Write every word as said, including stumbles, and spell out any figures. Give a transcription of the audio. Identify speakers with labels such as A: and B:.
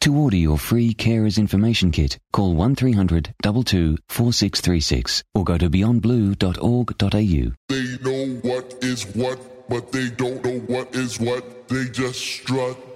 A: To order your free Carers Information Kit, call one three hundred two two four six three six or go to beyond blue dot org dot a u.
B: They know what is what, but they don't know what is what. They just strut.